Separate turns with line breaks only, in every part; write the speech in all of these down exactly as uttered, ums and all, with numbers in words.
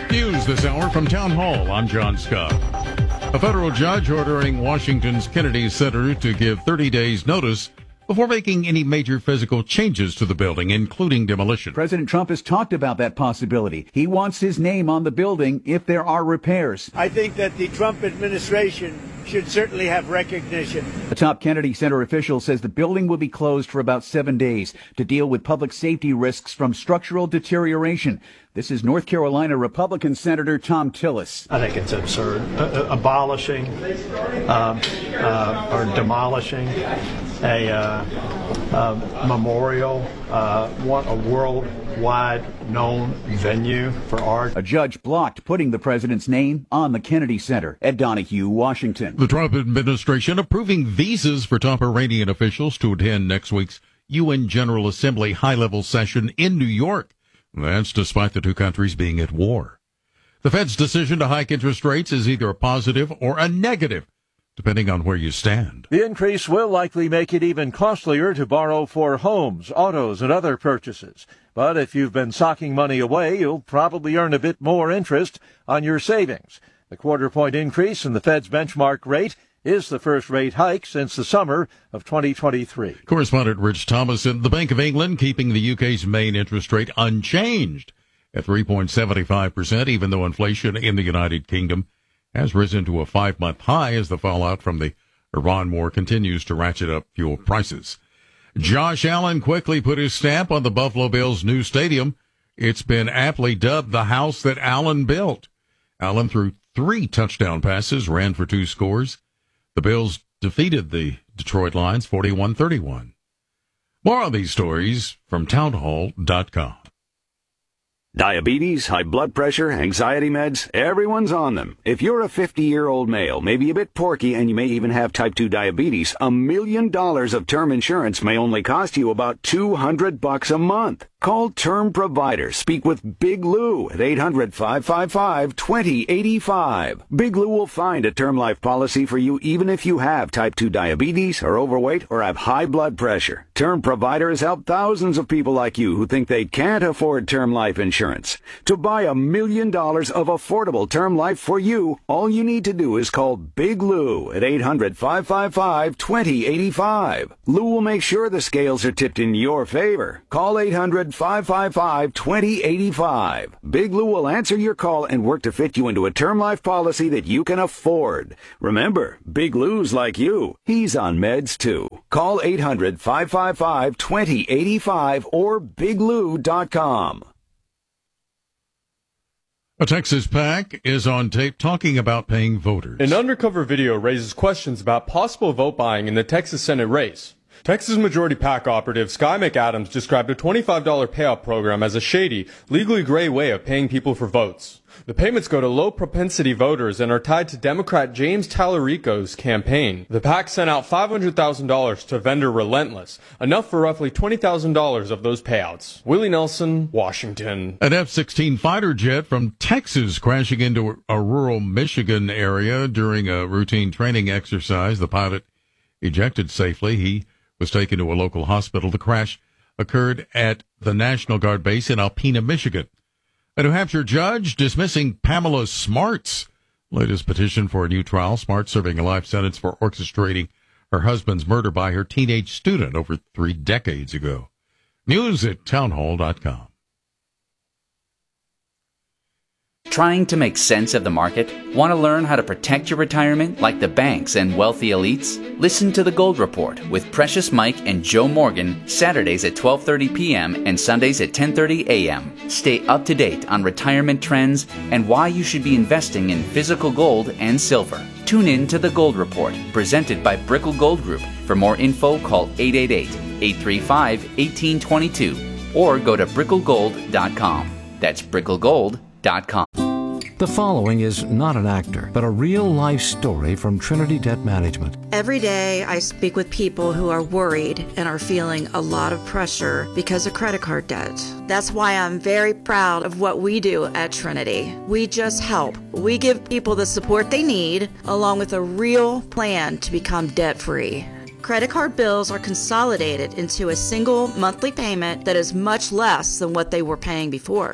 News this hour from Town Hall. I'm John Scott. A federal judge ordering Washington's Kennedy Center to give thirty days notice before making any major physical changes to the building, including demolition.
President Trump has talked about that possibility. He wants his name on the building if there are repairs.
I think that the Trump administration should certainly have recognition.
A top Kennedy Center official says the building will be closed for about seven days to deal with public safety risks from structural deterioration. This is North Carolina Republican Senator Thom Tillis.
I think it's absurd. Uh, abolishing um, uh, or demolishing a uh, uh, memorial, uh, one, a worldwide known venue for art.
A judge blocked putting the president's name on the Kennedy Center. Ed Donahue, Washington.
The Trump administration approving visas for top Iranian officials to attend next week's U N General Assembly high-level session in New York. That's despite the two countries being at war. The Fed's decision to hike interest rates is either a positive or a negative, depending on where you stand.
The increase will likely make it even costlier to borrow for homes, autos, and other purchases. But if you've been socking money away, you'll probably earn a bit more interest on your savings. The quarter-point increase in the Fed's benchmark rate is the first rate hike since the summer of twenty twenty-three.
Correspondent Rich Thomason. The Bank of England keeping the U K's main interest rate unchanged at three point seven five percent, even though inflation in the United Kingdom has risen to a five-month high as the fallout from the Iran war continues to ratchet up fuel prices. Josh Allen quickly put his stamp on the Buffalo Bills' new stadium. It's been aptly dubbed the house that Allen built. Allen threw three touchdown passes, ran for two scores. The Bills defeated the Detroit Lions forty-one thirty-one. More on these stories from townhall dot com.
Diabetes, high blood pressure, anxiety meds, everyone's on them. If you're a fifty-year-old male, maybe a bit porky, and you may even have type two diabetes, a million dollars of term insurance may only cost you about two hundred bucks a month. Call Term Provider. Speak with Big Lou at eight hundred, five five five, two zero eight five. Big Lou will find a term life policy for you even if you have type two diabetes, are overweight, or have high blood pressure. Term Provider has helped thousands of people like you who think they can't afford term life insurance. To buy a million dollars of affordable term life for you, all you need to do is call Big Lou at eight hundred, five five five, two zero eight five. Lou will make sure the scales are tipped in your favor. Call eight hundred, five five five, two zero eight five. Big Lou will answer your call and work to fit you into a term life policy that you can afford. Remember, Big Lou's like you. He's on meds too. Call eight hundred, five five five, two zero eight five or big lou dot com.
A Texas PAC is on tape talking about paying voters.
An undercover video raises questions about possible vote buying in the Texas Senate race. Texas Majority PAC operative Sky McAdams described a twenty-five dollars payout program as a shady, legally gray way of paying people for votes. The payments go to low-propensity voters and are tied to Democrat James Tallarico's campaign. The PAC sent out five hundred thousand dollars to vendor Relentless, enough for roughly twenty thousand dollars of those payouts. Willie Nelson, Washington.
An F sixteen fighter jet from Texas crashing into a rural Michigan area during a routine training exercise. The pilot ejected safely. He was taken to a local hospital. The crash occurred at the National Guard base in Alpena, Michigan. A New Hampshire judge dismissing Pamela Smart's latest petition for a new trial. Smart serving a life sentence for orchestrating her husband's murder by her teenage student over three decades ago. News at townhall dot com.
Trying to make sense of the market? Want to learn how to protect your retirement like the banks and wealthy elites? Listen to The Gold Report with Precious Mike and Joe Morgan, Saturdays at twelve thirty p.m. and Sundays at ten thirty a.m. Stay up to date on retirement trends and why you should be investing in physical gold and silver. Tune in to The Gold Report, presented by Brickell Gold Group. For more info, call eight eight eight, eight three five, one eight two two or go to brickell gold dot com. That's brickell gold dot com.
The following is not an actor, but a real-life story from Trinity Debt Management.
Every day I speak with people who are worried and are feeling a lot of pressure because of credit card debt. That's why I'm very proud of what we do at Trinity. We just help. We give people the support they need, along with a real plan to become debt-free. Credit card bills are consolidated into a single monthly payment that is much less than what they were paying before.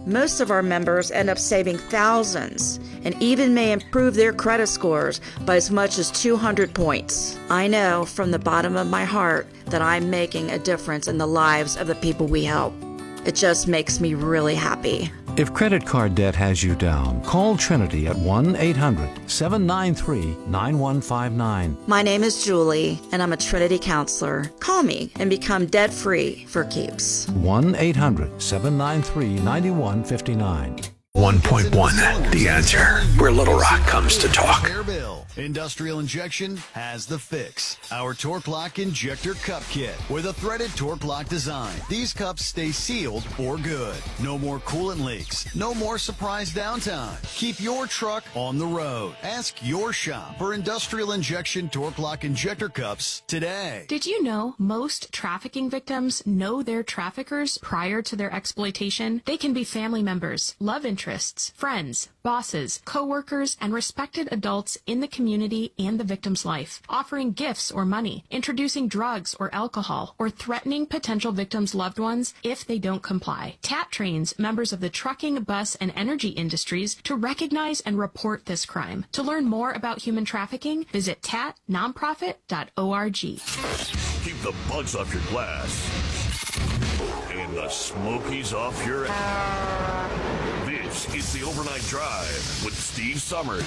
Most of our members end up saving thousands and even may improve their credit scores by as much as two hundred points. I know from the bottom of my heart that I'm making a difference in the lives of the people we help. It just makes me really happy.
If credit card debt has you down, call Trinity at one eight hundred seven nine three nine one five nine.
My name is Julie, and I'm a Trinity counselor. Call me and become debt-free for keeps.
one eight hundred seven nine three nine one five nine.
one point one, The Answer, where Little Rock comes to talk.
Industrial Injection has the fix. Our Torque Lock Injector Cup Kit with a threaded Torque Lock design. These cups stay sealed for good. No more coolant leaks. No more surprise downtime. Keep your truck on the road. Ask your shop for Industrial Injection Torque Lock Injector Cups today.
Did you know most trafficking victims know their traffickers prior to their exploitation? They can be family members, love interests, friends, bosses, co-workers, and respected adults in the community and the victim's life, offering gifts or money, introducing drugs or alcohol, or threatening potential victims' loved ones if they don't comply. T A T trains members of the trucking, bus, and energy industries to recognize and report this crime. To learn more about human trafficking, visit tat nonprofit dot org.
Keep the bugs off your glass and the smokies off your ass. This is the Overnight Drive with Steve Summers.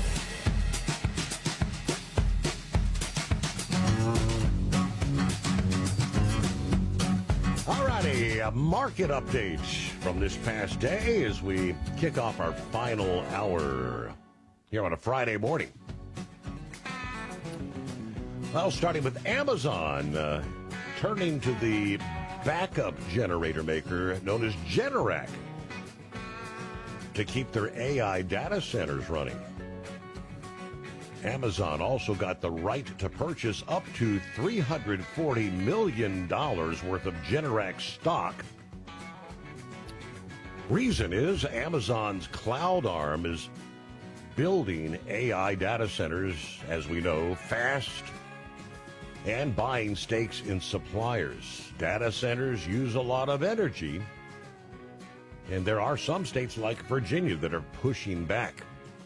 Alrighty, a market update from this past day as we kick off our final hour here on a Friday morning. Well, starting with Amazon, uh, turning to the backup generator maker known as Generac to keep their A I data centers running. Amazon also got the right to purchase up to three hundred forty million dollars worth of Generac stock. Reason is Amazon's cloud arm is building A I data centers, as we know, fast and buying stakes in suppliers. Data centers use a lot of energy, and there are some states like Virginia that are pushing back.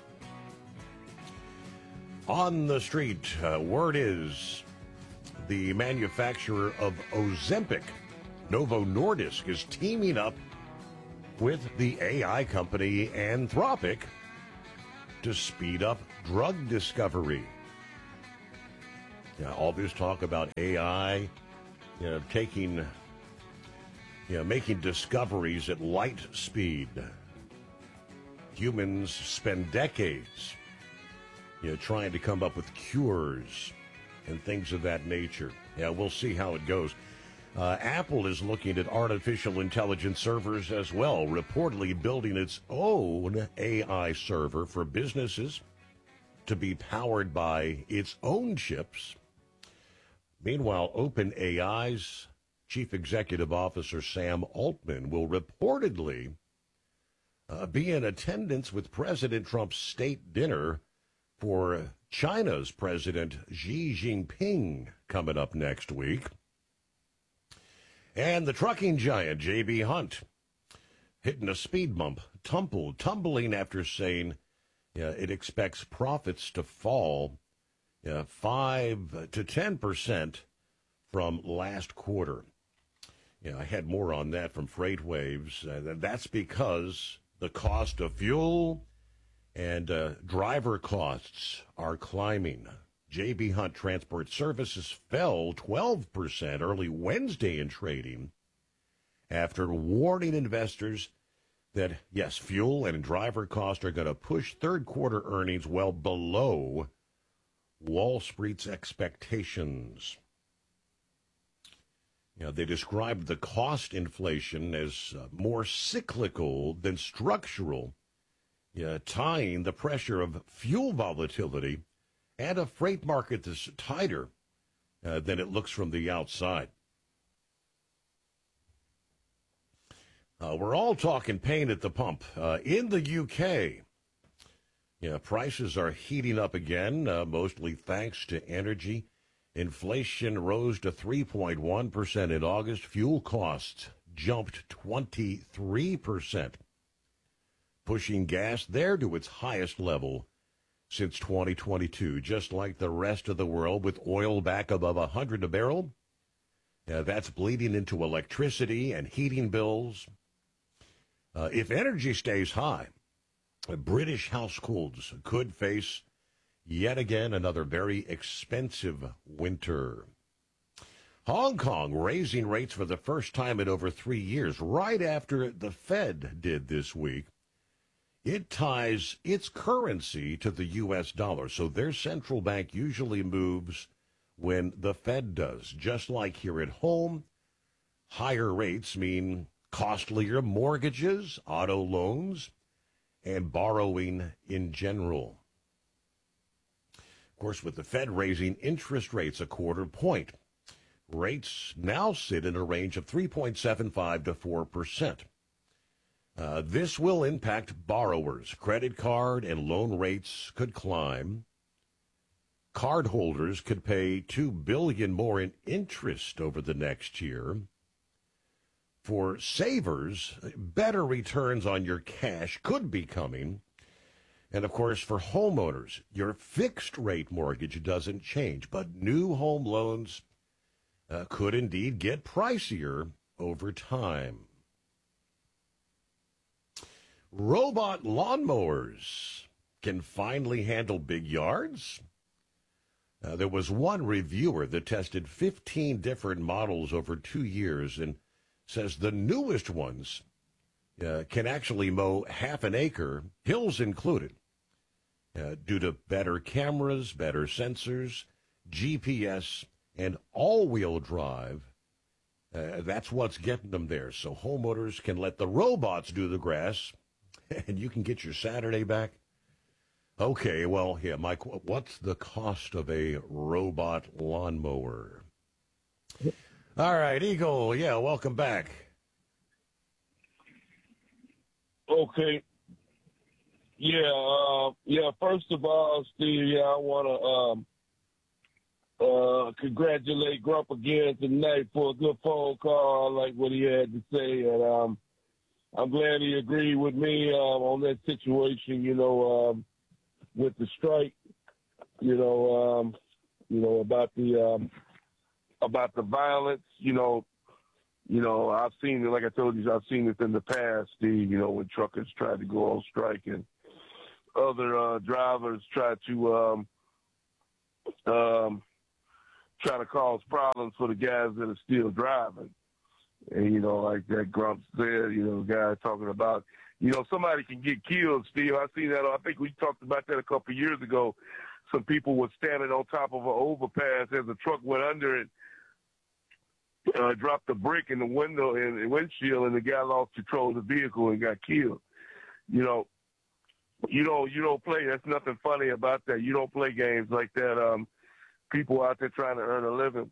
On the street, uh, word is the manufacturer of Ozempic, Novo Nordisk, is teaming up with the A I company Anthropic to speed up drug discovery. Yeah, all this talk about A I, you know, taking, you know, making discoveries at light speed. Humans spend decades, you know, trying to come up with cures and things of that nature. Yeah, we'll see how it goes. Uh, Apple is looking at artificial intelligence servers as well, reportedly building its own A I server for businesses to be powered by its own chips. Meanwhile, OpenAI's Chief Executive Officer Sam Altman will reportedly uh, be in attendance with President Trump's state dinner for China's President Xi Jinping coming up next week. And the trucking giant J B. Hunt hitting a speed bump, tumbled, tumbling after saying uh, it expects profits to fall uh, five to ten percent from last quarter. Yeah, I had more on that from FreightWaves. Uh, that's because the cost of fuel and uh, driver costs are climbing. J B. Hunt Transport Services fell twelve percent early Wednesday in trading after warning investors that, yes, fuel and driver costs are going to push third quarter earnings well below Wall Street's expectations. You know, they described the cost inflation as uh, more cyclical than structural, uh, tying the pressure of fuel volatility and a freight market that's tighter uh, than it looks from the outside. Uh, we're all talking pain at the pump. Uh, in the U K, yeah, prices are heating up again, uh, mostly thanks to energy. Inflation rose to three point one percent in August. Fuel costs jumped twenty-three percent. pushing gas there to its highest level since twenty twenty-two. Just like the rest of the world, with oil back above one hundred a barrel, uh, that's bleeding into electricity and heating bills. Uh, if energy stays high, British households could face yet again another very expensive winter. Hong Kong raising rates for the first time in over three years, right after the Fed did this week. It ties its currency to the U S dollar, so their central bank usually moves when the Fed does. Just like here at home, higher rates mean costlier mortgages, auto loans, and borrowing in general. Of course, with the Fed raising interest rates a quarter point, rates now sit in a range of three point seven five to four percent. Uh, this will impact borrowers. Credit card and loan rates could climb. Cardholders could pay two billion dollars more in interest over the next year. For savers, better returns on your cash could be coming. And, of course, for homeowners, your fixed-rate mortgage doesn't change, but new home loans uh, could indeed get pricier over time. Robot lawnmowers can finally handle big yards. Uh, there was one reviewer that tested fifteen different models over two years and says the newest ones uh, can actually mow half an acre, hills included, uh, due to better cameras, better sensors, G P S, and all-wheel drive. Uh, that's what's getting them there. So homeowners can let the robots do the grass, and you can get your Saturday back. Okay, well, yeah, Mike, what's the cost of a robot lawnmower? All right, Eagle, yeah, welcome back.
Okay. Yeah, uh, yeah, first of all, Steve, yeah, I want to um, uh, congratulate Grump again tonight for a good phone call. I like what he had to say, and um, I'm glad he agreed with me um, on that situation, you know, um, with the strike, you know, um, you know, about the um, about the violence, you know, you know, I've seen it, like I told you, I've seen it in the past, Steve, you know, when truckers tried to go on strike and other uh, drivers try to um, um, try to cause problems for the guys that are still driving. And, you know, like that Grump said, you know, the guy talking about, you know, somebody can get killed, Steve. I seen that. I think we talked about that a couple of years ago. Some people were standing on top of an overpass as a truck went under it, uh, dropped a brick in the window and the windshield, and the guy lost control of the vehicle and got killed. You know, you don't, you don't play. That's nothing funny about that. You don't play games like that. Um, people out there trying to earn a living.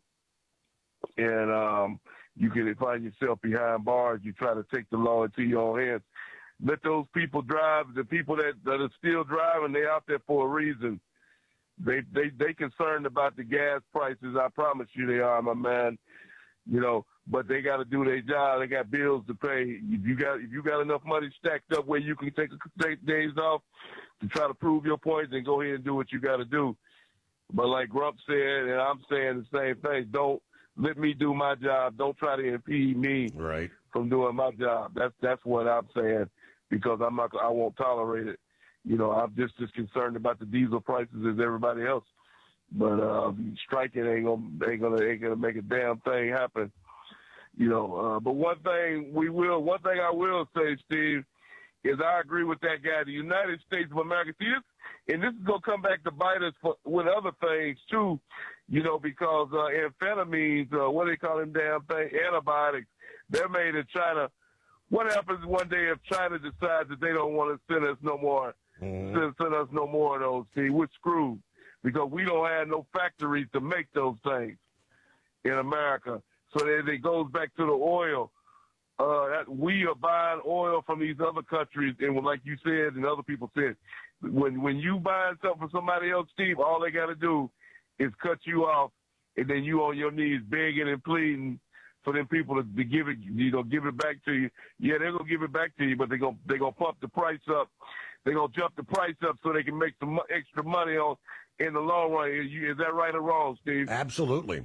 And um, you can find yourself behind bars. You try to take the law into your own hands. Let those people drive. The people that, that are still driving, they out there for a reason. They they they concerned about the gas prices. I promise you they are, my man. You know, but they got to do their job. They got bills to pay. If you got if you got enough money stacked up where you can take take days off to try to prove your point, then go ahead and do what you got to do. But like Grump said, and I'm saying the same thing. Don't let me do my job. Don't try to impede me
right.
from doing my job. That's that's what I'm saying, because I'm not. I won't tolerate it. You know, I'm just as concerned about the diesel prices as everybody else. But uh, striking ain't gonna ain't gonna ain't gonna make a damn thing happen. You know. Uh, but one thing we will, one thing I will say, Steve, is I agree with that guy. The United States of America. See this, and this is gonna come back to bite us for, with other things too. You know, because uh, amphetamines, uh, what do they call them damn thing? Antibiotics. They're made in China. What happens one day if China decides that they don't want to send us no more, mm-hmm. send, send us no more of those? See, we're screwed because we don't have no factories to make those things in America. So that it goes back to the oil. Uh, that we are buying oil from these other countries, and like you said, and other people said, when when you buying something from somebody else, Steve, all they got to do is cut you off, and then you on your knees begging and pleading for them people to be give it, you know, give it back to you. Yeah, they're gonna give it back to you, but they're gonna they're gonna pump the price up. They're gonna jump the price up so they can make some extra money on in the long run. Is, you, is that right or wrong, Steve?
Absolutely.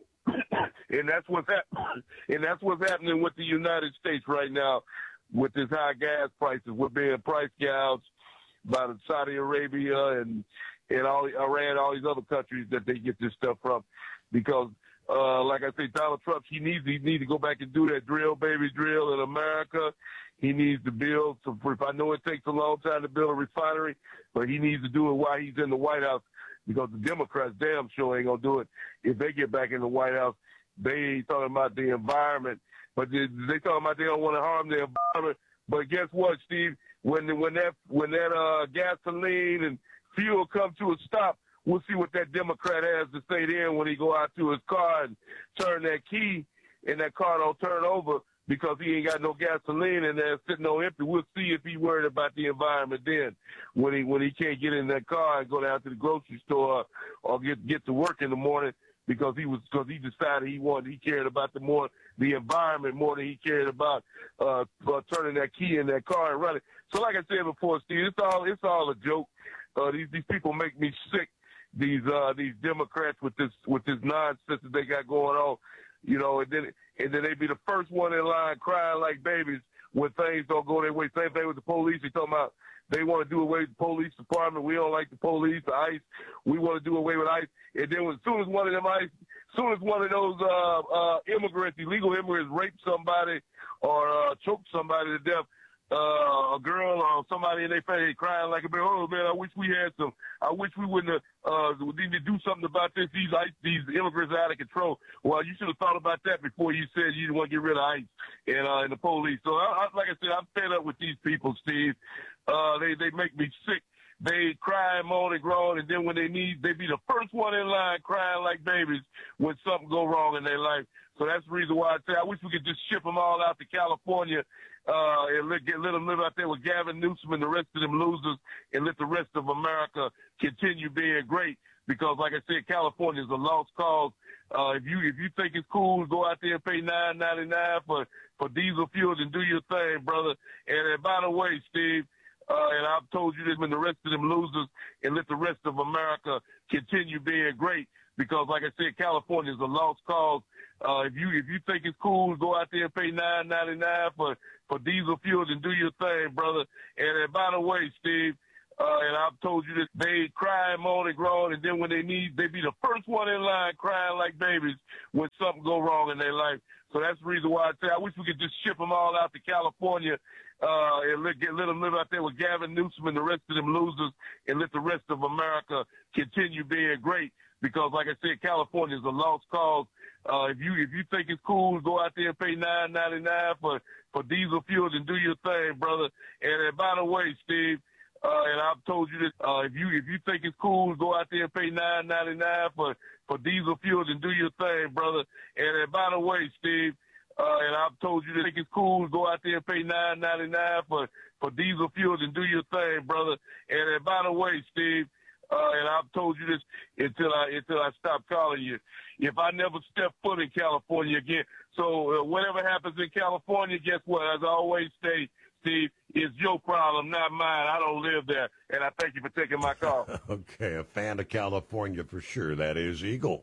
And that's what's hap- and that's what's happening with the United States right now, with this high gas prices. We're being price gouged by the Saudi Arabia and and all Iran, all these other countries that they get this stuff from, because. Uh, like I say, Donald Trump, he needs he needs to go back and do that drill, baby, drill in America. He needs to build some. I know it takes a long time to build a refinery, but he needs to do it while he's in the White House, because the Democrats damn sure ain't gonna do it if they get back in the White House. They ain't talking about the environment, but they, they talking about they don't want to harm the environment. But guess what, Steve? When when that when that uh, gasoline and fuel come to a stop, we'll see what that Democrat has to say then when he go out to his car and turn that key and that car don't turn over because he ain't got no gasoline in there sitting on empty. We'll see if he worried about the environment then when he when he can't get in that car and go down to the grocery store or get get to work in the morning because he was because he decided he wanted he cared about the more the environment more than he cared about uh, uh turning that key in that car and running. So like I said before, Steve, it's all it's all a joke. Uh, these these people make me sick. These uh these Democrats with this with this nonsense that they got going on, you know, and then and then they be the first one in line crying like babies when things don't go their way. Same thing with the police. They talking about they want to do away with the police department. We don't like the police, the ICE. We want to do away with ICE. And then as soon as one of them ICE, as soon as one of those uh uh immigrants, illegal immigrants, rape somebody or uh, choke somebody to death. Uh, a girl or somebody in their face crying like a baby. Oh man, I wish we had some. I wish we wouldn't have. Uh, we need to do something about this. These ICE, these immigrants are out of control. Well, you should have thought about that before you said you didn't want to get rid of ICE and uh, and the police. So, I, I, like I said, I'm fed up with these people, Steve. Uh, they they make me sick. They cry, moan, and groan, and then when they need, they be the first one in line crying like babies when something go wrong in their life. So that's the reason why I say I wish we could just ship them all out to California uh, and let, get, let them live out there with Gavin Newsom and the rest of them losers and let the rest of America continue being great. Because, like I said, California is a lost cause. Uh, if you if you think it's cool, go out there and pay nine ninety-nine for, for diesel fuel and do your thing, brother. And, and by the way, Steve, uh, and I've told you this when the rest of them losers and let the rest of America continue being great. Because, like I said, California is a lost cause. Uh, if you if you think it's cool, go out there and pay nine ninety-nine for, for diesel fuel and do your thing, brother. And, and by the way, Steve, uh, and I've told you this, they cry, moan, and groan, and then when they need, they be the first one in line crying like babies when something go wrong in their life. So that's the reason why I say I wish we could just ship them all out to California uh, and let, get, let them live out there with Gavin Newsom and the rest of them losers and let the rest of America continue being great. Because, like I said, California is a lost cause. Uh, if you if you think it's cool, go out there and pay nine ninety-nine for, for diesel fuel and do your thing, brother. And, and by the way, Steve, uh, and I've told you this, uh, if you if you think it's cool, go out there and pay nine ninety-nine for, for diesel fuel and do your thing, brother. And, and by the way, Steve, uh, and I've told you this, think it's cool, go out there and pay nine ninety-nine for, for diesel fuel and do your thing, brother. And, and by the way, Steve, Uh, and I've told you this until I until I stop calling you. If I never step foot in California again, so uh, whatever happens in California, guess what? As I always say, Steve, it's your problem, not mine. I don't live there, and I thank you for taking my call.
Okay, a fan of California for sure. That is Eagle.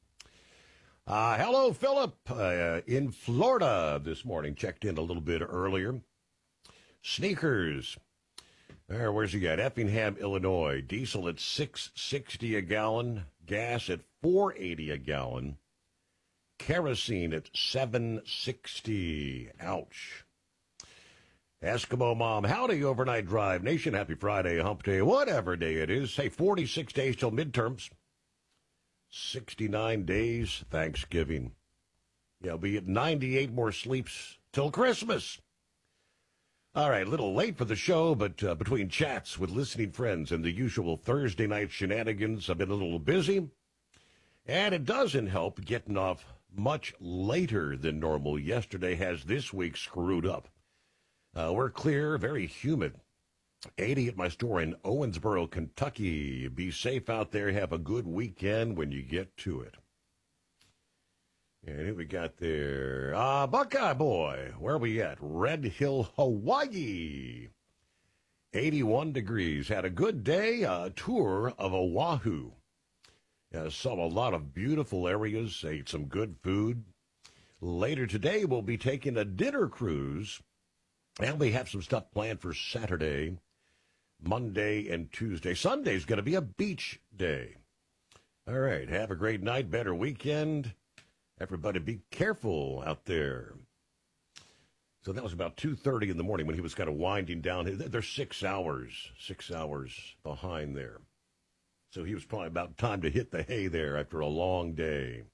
Uh, hello, Philip, uh, in Florida this morning. Checked in a little bit earlier. Sneakers. There, where's he at? Effingham, Illinois. Diesel at six sixty a gallon. Gas at four eighty a gallon. Kerosene at seven sixty. Ouch. Eskimo Mom, howdy, overnight drive. Nation, happy Friday, hump day, whatever day it is. Say forty-six days till midterms. sixty-nine days, Thanksgiving. Yeah, be at ninety-eight more sleeps till Christmas. All right, a little late for the show, but uh, between chats with listening friends and the usual Thursday night shenanigans, I've been a little busy. And it doesn't help getting off much later than normal. Yesterday has this week screwed up. Uh, we're clear, very humid. eighty at my store in Owensboro, Kentucky. Be safe out there. Have a good weekend when you get to it. And who we got there? Uh, Buckeye Boy. Where are we at? Red Hill, Hawaii. eighty-one degrees. Had a good day. A tour of Oahu. Uh, saw a lot of beautiful areas. Ate some good food. Later today, we'll be taking a dinner cruise. And we have some stuff planned for Saturday, Monday, and Tuesday. Sunday's going to be a beach day. All right. Have a great night. Better weekend. Everybody be careful out there. So that was about two thirty in the morning when he was kind of winding down. They're six hours, six hours behind there. So he was probably about time to hit the hay there after a long day.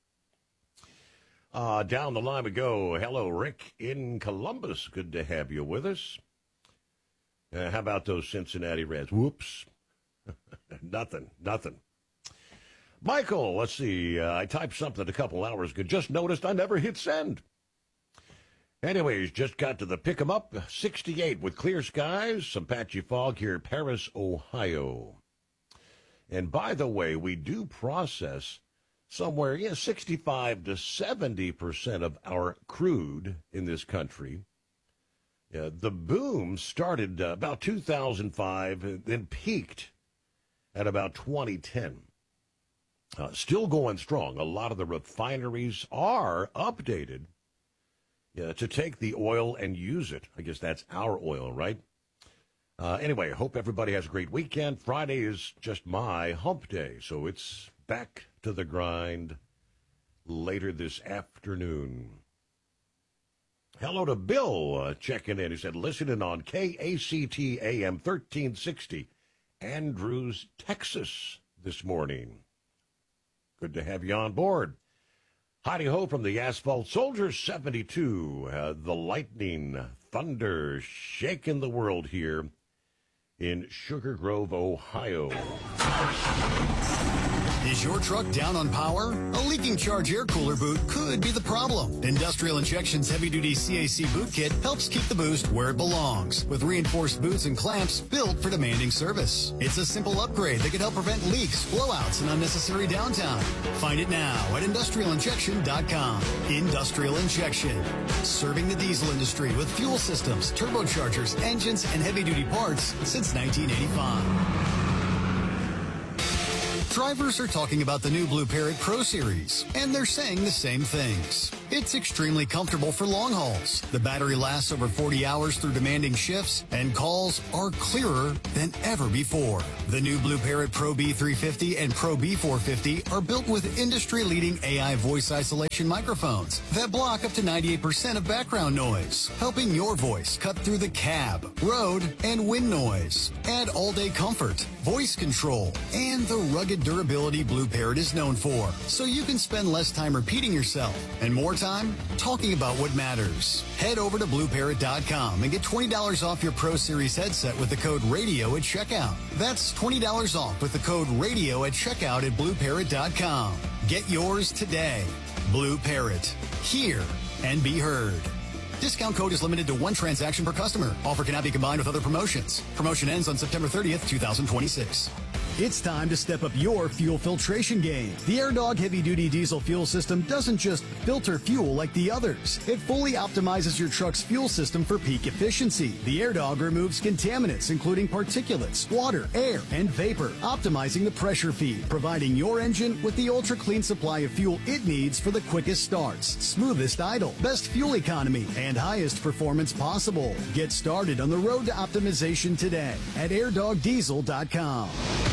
Uh, down the line we go. Hello, Rick in Columbus. Good to have you with us. Uh, how about those Cincinnati Reds? Whoops. nothing, nothing. Michael, let's see. Uh, I typed something a couple hours ago. Just noticed I never hit send. Anyways, just got to the pick 'em up. sixty-eight with clear skies. Some patchy fog here in Paris, Ohio. And by the way, we do process somewhere, yeah, sixty-five to seventy percent of our crude in this country. Yeah, the boom started uh, about two thousand five, and then peaked at about twenty ten. Uh, still going strong. A lot of the refineries are updated uh, to take the oil and use it. I guess that's our oil, right? Uh, anyway, hope everybody has a great weekend. Friday is just my hump day, so it's back to the grind later this afternoon. Hello to Bill uh, checking in. He said, listening on K A C T A M thirteen sixty, Andrews, Texas this morning. Good to have you on board. Hidey-ho from the Asphalt Soldier seventy-two. Uh, the lightning, thunder, shaking the world here in Sugar Grove, Ohio.
Is your truck down on power? A leaking charge air cooler boot could be the problem. Industrial Injection's heavy-duty C A C boot kit helps keep the boost where it belongs, with reinforced boots and clamps built for demanding service. It's a simple upgrade that can help prevent leaks, blowouts, and unnecessary downtime. Find it now at industrial injection dot com. Industrial Injection, serving the diesel industry with fuel systems, turbochargers, engines, and heavy-duty parts since nineteen eighty-five. Drivers are talking about the new Blue Parrot Pro Series, and they're saying the same things. It's extremely comfortable for long hauls. The battery lasts over forty hours through demanding shifts, and calls are clearer than ever before. The new Blue Parrot Pro B three fifty and Pro B four fifty are built with industry-leading A I voice isolation microphones that block up to ninety-eight percent of background noise, helping your voice cut through the cab, road, and wind noise. Add all-day comfort, voice control, and the rugged durability Blue Parrot is known for, so you can spend less time repeating yourself and more time talking about what matters. Head over to blue parrot dot com and get twenty dollars off your Pro Series headset with the code RADIO at checkout. That's twenty dollars off with the code RADIO at checkout at blue parrot dot com. Get yours today. Blue Parrot. Hear and be heard. Discount code is limited to one transaction per customer. Offer cannot be combined with other promotions. Promotion ends on September thirtieth, twenty twenty-six. It's time to step up your fuel filtration game. The AirDog heavy-duty diesel fuel system doesn't just filter fuel like the others. It fully optimizes your truck's fuel system for peak efficiency. The AirDog removes contaminants, including particulates, water, air, and vapor, optimizing the pressure feed, providing your engine with the ultra-clean supply of fuel it needs for the quickest starts, smoothest idle, best fuel economy, and highest performance possible. Get started on the road to optimization today at air dog diesel dot com.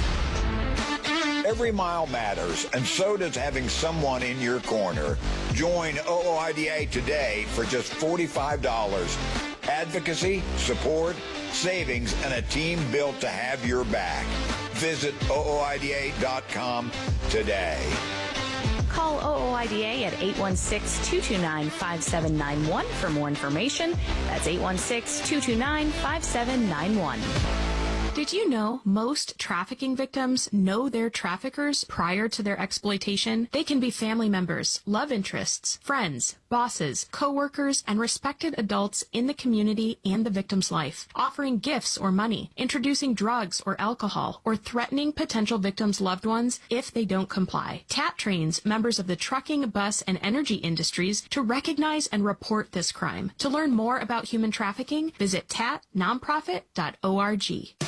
Every mile matters, and so does having someone in your corner. Join O O I D A today for just forty-five dollars. Advocacy, support, savings, and a team built to have your back. Visit O O I D A dot com today.
Call O O I D A at eight one six, two two nine, five seven nine one for more information. That's eight one six, two two nine, five seven nine one.
Did you know most trafficking victims know their traffickers prior to their exploitation? They can be family members, love interests, friends, bosses, co-workers, and respected adults in the community and the victim's life, offering gifts or money, introducing drugs or alcohol, or threatening potential victims' loved ones if they don't comply. T A T trains members of the trucking, bus, and energy industries to recognize and report this crime. To learn more about human trafficking, visit tat nonprofit dot org.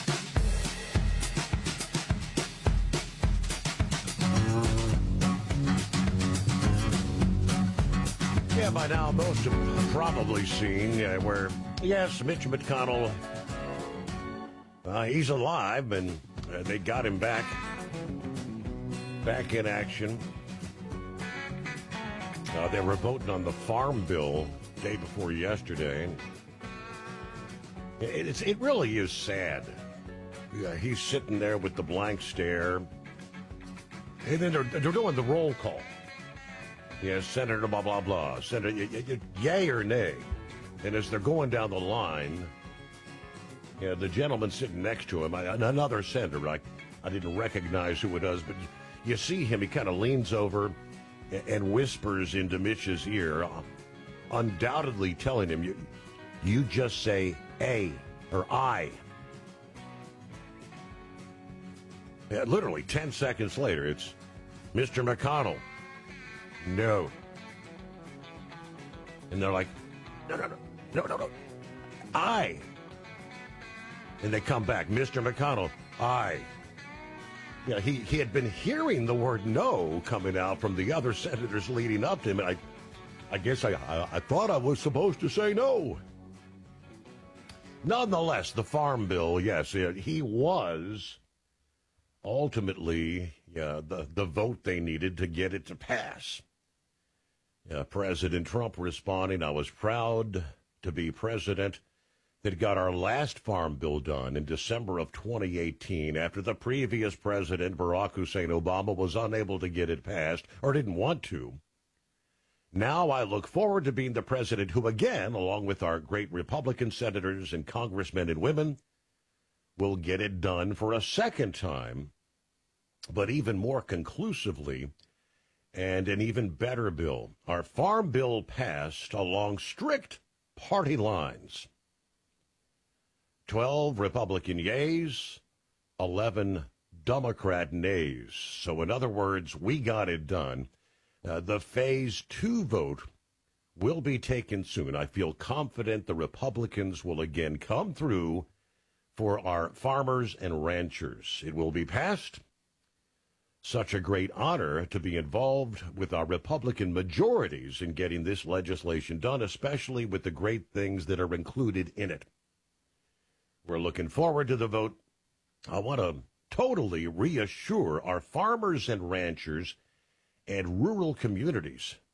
Yeah, by now most have probably seen uh, where, yes, Mitch McConnell, uh, he's alive, and uh, they got him back, back in action. Uh, they were voting on the farm bill day before yesterday. It, it's, it really is sad. Yeah, he's sitting there with the blank stare, and then they're, they're doing the roll call. Yeah, Senator blah, blah, blah. Senator, y- y- yay or nay? And as they're going down the line, yeah, the gentleman sitting next to him, I, another senator, I, I didn't recognize who it was, but you see him, he kind of leans over and, and whispers into Mitch's ear, uh, undoubtedly telling him, you, you just say A or I. Yeah, literally ten seconds later, it's Mister McConnell. No. And they're like, no, no, no, no, no, no. I. And they come back, Mister McConnell, I. Yeah, he, he had been hearing the word no coming out from the other senators leading up to him, and I, I guess I, I, I thought I was supposed to say no. Nonetheless, the farm bill, yes, he was ultimately yeah, the, the vote they needed to get it to pass. Uh, President Trump responding, I was proud to be president that got our last farm bill done in December of twenty eighteen after the previous president, Barack Hussein Obama, was unable to get it passed or didn't want to. Now I look forward to being the president who, again, along with our great Republican senators and congressmen and women, will get it done for a second time, but even more conclusively, and an even better bill. Our farm bill passed along strict party lines. twelve Republican yeas, eleven Democrat nays. So in other words, we got it done. Uh, the phase two vote will be taken soon. I feel confident the Republicans will again come through for our farmers and ranchers. It will be passed. Such a great honor to be involved with our Republican majorities in getting this legislation done, especially with the great things that are included in it. We're looking forward to the vote. I want to totally reassure our farmers and ranchers and rural communities